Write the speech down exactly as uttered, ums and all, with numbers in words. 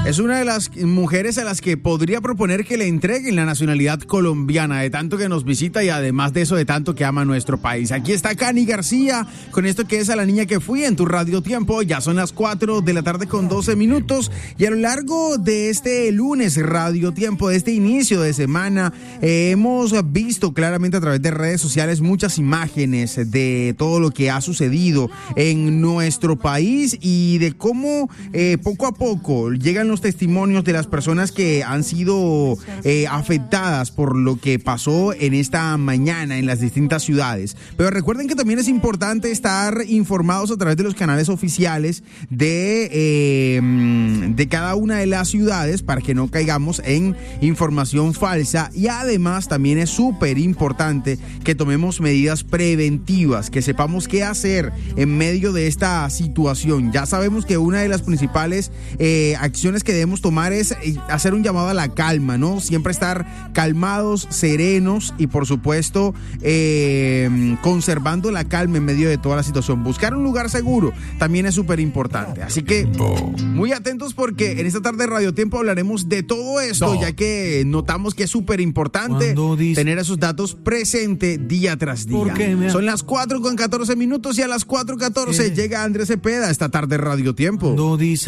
Es una de las mujeres a las que podría proponer que le entreguen la nacionalidad colombiana, de tanto que nos visita y además de eso, de tanto que ama nuestro país. Aquí está Cani García con esto que es A la Niña que Fui en tu Radio Tiempo. Ya son las cuatro de la tarde con doce minutos y a lo largo de este lunes Radio Tiempo, de este inicio de semana, eh, hemos visto claramente a través de redes sociales muchas imágenes de todo lo que ha sucedido en nuestro país y de cómo eh, poco a poco llegan los testimonios de las personas que han sido eh, afectadas por lo que pasó en esta mañana en las distintas ciudades. Pero recuerden que también es importante estar informados a través de los canales oficiales de, eh, de cada una de las ciudades para que no caigamos en información falsa, y además también es súper importante que tomemos medidas preventivas, que sepamos qué hacer en medio de esta situación. Ya sabemos que una de las principales eh, acciones que debemos tomar es hacer un llamado a la calma, ¿no? Siempre estar calmados, serenos y por supuesto eh, conservando la calma en medio de toda la situación. Buscar un lugar seguro también es súper importante. Así que muy atentos porque en esta tarde de Radio Tiempo hablaremos de todo esto, no. ya que notamos que es súper importante tener esos datos presentes día tras día. Me... Son las cuatro con catorce minutos y a las cuatro catorce llega Andrés Cepeda esta tarde de Radio Tiempo.